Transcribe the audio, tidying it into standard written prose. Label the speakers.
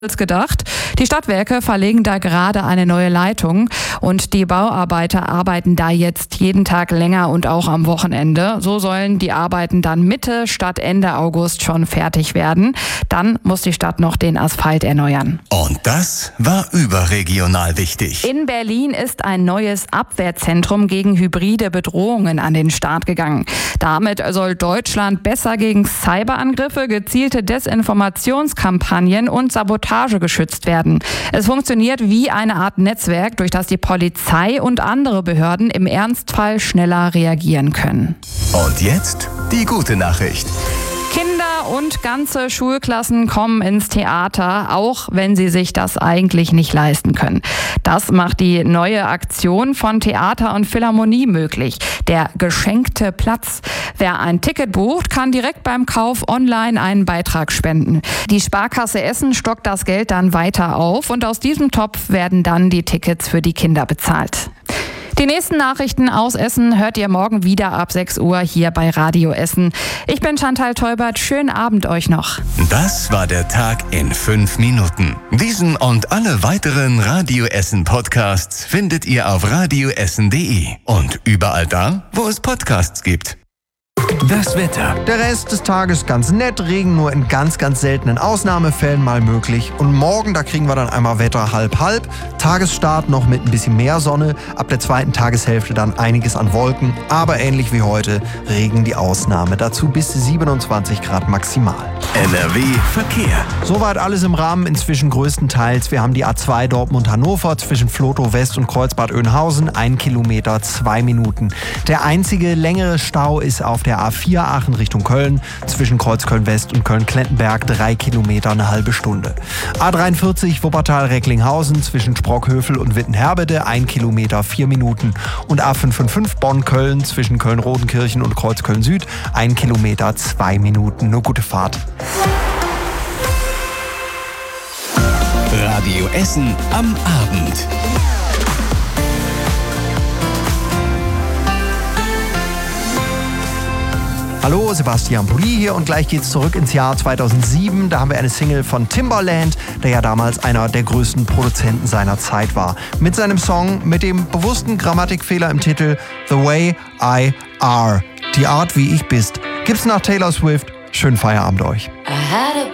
Speaker 1: als gedacht. Die Stadtwerke verlegen da gerade eine neue Leitung und die Bauarbeiter arbeiten da jetzt jeden Tag länger und auch am Wochenende. So sollen die Arbeiten dann Mitte statt Ende August schon fertig werden. Dann muss die Stadt noch den Asphalt erneuern.
Speaker 2: Und das war überregional wichtig.
Speaker 1: In Berlin ist ein neues Abwehrzentrum gegen hybride Bedrohungen an den Start gegangen. Damit soll Deutschland besser gegen Cyberangriffe, gezielte Desinformationskampagnen und Sabotage geschützt werden. Es funktioniert wie eine Art Netzwerk, durch das die Polizei und andere Behörden im Ernstfall schneller reagieren können.
Speaker 2: Und jetzt die gute Nachricht.
Speaker 1: Kinder und ganze Schulklassen kommen ins Theater, auch wenn sie sich das eigentlich nicht leisten können. Das macht die neue Aktion von Theater und Philharmonie möglich. Der geschenkte Platz. Wer ein Ticket bucht, kann direkt beim Kauf online einen Beitrag spenden. Die Sparkasse Essen stockt das Geld dann weiter auf und aus diesem Topf werden dann die Tickets für die Kinder bezahlt. Die nächsten Nachrichten aus Essen hört ihr morgen wieder ab 6 Uhr hier bei Radio Essen. Ich bin Chantal Teubert. Schönen Abend euch noch.
Speaker 2: Das war der Tag in 5 Minuten. Diesen und alle weiteren Radio Essen Podcasts findet ihr auf radioessen.de und überall da, wo es Podcasts gibt. Das Wetter.
Speaker 3: Der Rest des Tages ganz nett, Regen nur in ganz, ganz seltenen Ausnahmefällen mal möglich. Und morgen, da kriegen wir dann einmal Wetter halb-halb. Tagesstart noch mit ein bisschen mehr Sonne, ab der zweiten Tageshälfte dann einiges an Wolken. Aber ähnlich wie heute, Regen die Ausnahme. Dazu bis 27 Grad maximal.
Speaker 2: NRW Verkehr.
Speaker 3: Soweit alles im Rahmen, inzwischen größtenteils. Wir haben die A2 Dortmund-Hannover zwischen Vlotho West und Kreuzbad Oeynhausen, 1 Kilometer, 2 Minuten. Der einzige längere Stau ist auf der A4 Aachen Richtung Köln, zwischen Kreuzköln West und Köln-Klettenberg, 3 Kilometer, eine halbe Stunde. A43 Wuppertal-Recklinghausen zwischen Sprockhövel und Wittenherbede, 1 Kilometer, 4 Minuten. Und A555 Bonn-Köln zwischen Köln-Rodenkirchen und Kreuzköln Süd, 1 Kilometer, 2 Minuten. Nur gute Fahrt.
Speaker 2: Radio Essen am Abend.
Speaker 3: Hallo, Sebastian Pulli hier und gleich geht's zurück ins Jahr 2007. Da haben wir eine Single von Timbaland, der ja damals einer der größten Produzenten seiner Zeit war. Mit seinem Song mit dem bewussten Grammatikfehler im Titel The Way I Are. Die Art, wie ich bist. Gibt's nach Taylor Swift. Schönen Feierabend euch.